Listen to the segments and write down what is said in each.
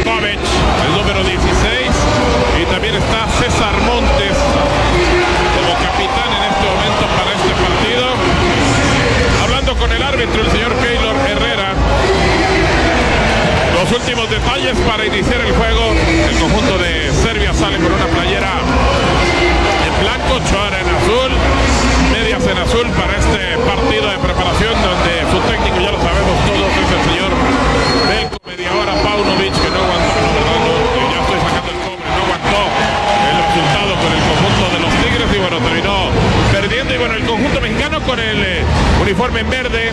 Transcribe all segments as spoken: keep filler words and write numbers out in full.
Kovic, el número dieciséis, y también está César Montes como capitán en este momento para este partido. Hablando con el árbitro, el señor Keylor Herrera, los últimos detalles para iniciar el juego. El conjunto de Serbia sale con una playera en blanco, chora en azul, medias en azul para este partido de preparación, donde su técnico, ya lo sabemos todos, es el señor Belko. Media hora Paunovic, que no aguantó, no, verdad, no, ya estoy sacando el cobre, no aguantó el resultado con el conjunto de los Tigres, y bueno, terminó perdiendo. Y bueno, el conjunto mexicano con el eh, uniforme en verde,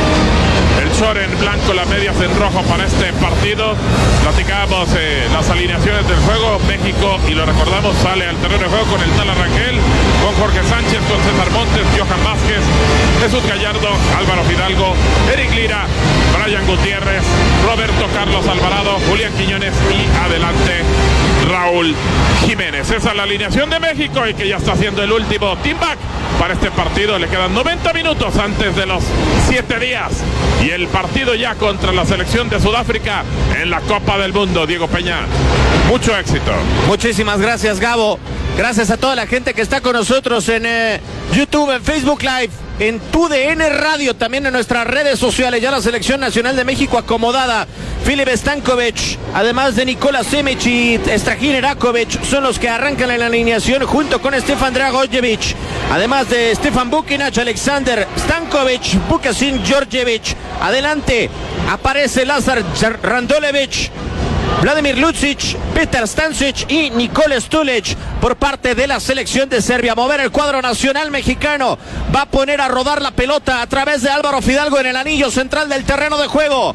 el short en blanco, las medias en rojo para este partido. Platicábamos eh, las alineaciones del juego. México, y lo recordamos, sale al terreno de juego con el Tala Rangel, con Jorge Sánchez, con César Montes, Johan Vázquez, Jesús Gallardo, Álvaro Fidalgo, Eric Lira, Brian Gutiérrez, Roberto Carlos Alvarado, Julián Quiñones y adelante Raúl Jiménez. Esa es la alineación de México, y que ya está haciendo el último team back para este partido. Le quedan noventa minutos antes de los siete días y el partido ya contra la selección de Sudáfrica en la Copa del Mundo. Diego Peña, mucho éxito. Muchísimas gracias, Gabo. Gracias a toda la gente que está con nosotros en eh, YouTube, en Facebook Live, en Tu D N Radio, también en nuestras redes sociales. Ya la selección nacional de México acomodada. Filip Stankovic, además de Nikola Simic y Strahinja Rakovic, son los que arrancan en la alineación junto con Stefan Dragojevic. Además de Stefan Bukinac, Alexander Stankovic, Vukasin Georgievich. Adelante aparece Lazar Randolevic, Vladimir Lucic, Petar Stancic y Nicole Stulic por parte de la selección de Serbia. Mover el cuadro nacional mexicano, va a poner a rodar la pelota a través de Álvaro Fidalgo en el anillo central del terreno de juego.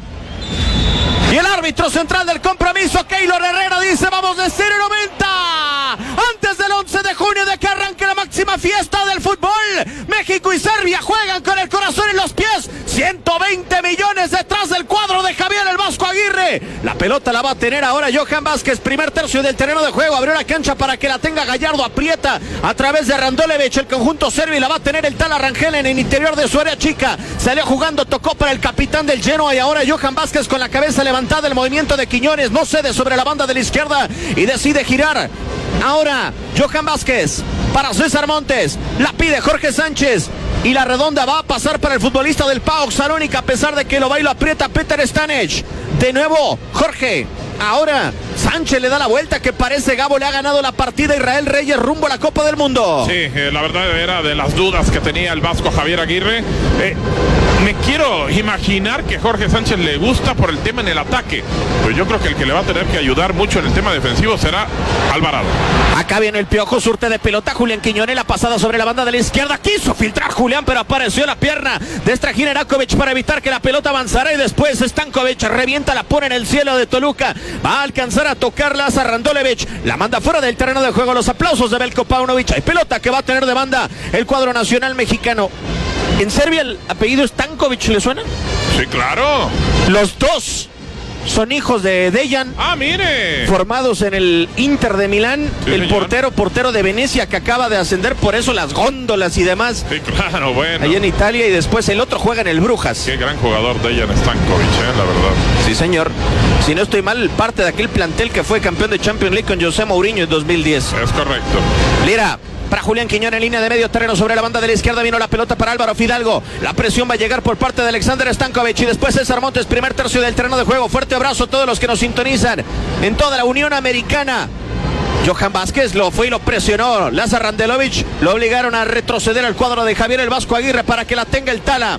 Y el árbitro central del compromiso, Keylor Herrera, dice: vamos de cero noventa. Antes del once de junio, de que arranque la máxima fiesta del fútbol, México y Serbia juegan con el corazón en los pies. ciento veinte millones detrás del cuadro de Javier el Vasco Aguirre. La pelota la va a tener ahora Johan Vázquez, primer tercio del terreno de juego. Abrió la cancha para que la tenga Gallardo, aprieta a través de Randolevic el conjunto serbio, y la va a tener el Tala Rangel en el interior de su área chica. Salió jugando, tocó para el capitán del Genoa, y ahora Johan Vázquez con la cabeza levantada. El movimiento de Quiñones no cede sobre la banda de la izquierda y decide girar. Ahora Johan Vázquez para César Montes, la pide Jorge Sánchez, y la redonda va a pasar para el futbolista del PAOK Salónica, a pesar de que lo va y lo aprieta Petar Stanic. De nuevo Jorge, ahora Sánchez le da la vuelta, que parece, Gabo, le ha ganado la partida a Israel Reyes rumbo a la Copa del Mundo. Sí, eh, la verdad era de las dudas que tenía el vasco Javier Aguirre. Eh, me quiero imaginar que Jorge Sánchez le gusta por el tema en el ataque, pero yo creo que el que le va a tener que ayudar mucho en el tema defensivo será Alvarado. Acá viene el Piojo, surte de pelota Julián Quiñones, la pasada sobre la banda de la izquierda, quiso filtrar Julián, pero apareció la pierna de Strahinja Rakovic para evitar que la pelota avanzara, y después Stankovic revienta, la pone en el cielo de Toluca, va a alcanzar a tocar Lazar Randolevic, la manda fuera del terreno de juego. Los aplausos de Belko Paunovic. Hay pelota que va a tener de banda el cuadro nacional mexicano. ¿En Serbia el apellido Stankovic le suena? Sí, claro. Los dos son hijos de Dejan. Ah, mire. Formados en el Inter de Milán. Sí, el señor. portero, portero de Venecia, que acaba de ascender, por eso las góndolas y demás. Sí, claro, bueno. Allá en Italia, y después el otro juega en el Brujas. Qué gran jugador Dejan Stankovic, eh, la verdad. Sí, señor. Si no estoy mal, parte de aquel plantel que fue campeón de Champions League con José Mourinho en dos mil diez. Es correcto. Lira para Julián Quiñones en línea de medio terreno sobre la banda de la izquierda. Vino la pelota para Álvaro Fidalgo. La presión va a llegar por parte de Alexander Stankovic, y después César Montes, primer tercio del terreno de juego. Fuerte abrazo a todos los que nos sintonizan en toda la Unión Americana. Johan Vázquez lo fue y lo presionó. Lazar Randolevic lo obligaron a retroceder al cuadro de Javier el Vasco Aguirre para que la tenga el Tala.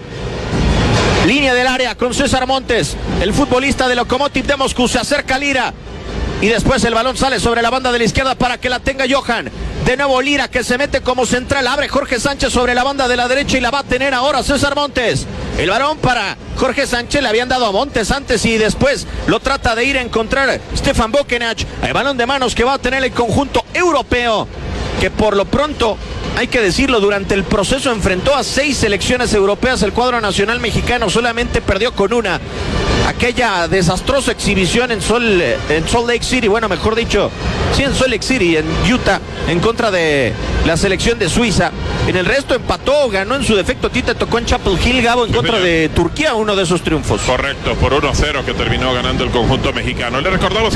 Línea del área con César Montes, el futbolista de Lokomotiv de Moscú. Se acerca Lira, y después el balón sale sobre la banda de la izquierda para que la tenga Johan. De nuevo Lira, que se mete como central, abre Jorge Sánchez sobre la banda de la derecha, y la va a tener ahora César Montes. El balón para Jorge Sánchez, le habían dado a Montes antes, y después lo trata de ir a encontrar Stefan Bukinac. El balón de manos que va a tener el conjunto europeo, que por lo pronto, hay que decirlo, durante el proceso enfrentó a seis selecciones europeas. El cuadro nacional mexicano solamente perdió con una. Aquella desastrosa exhibición en, Sol, en Salt Lake City, bueno, mejor dicho, sí, en Salt Lake City, en Utah, en contra de la selección de Suiza. En el resto empató, ganó en su defecto. A ti te tocó en Chapel Hill, Gabo, en contra de Turquía, uno de esos triunfos. Correcto, por uno a cero que terminó ganando el conjunto mexicano. Le recordamos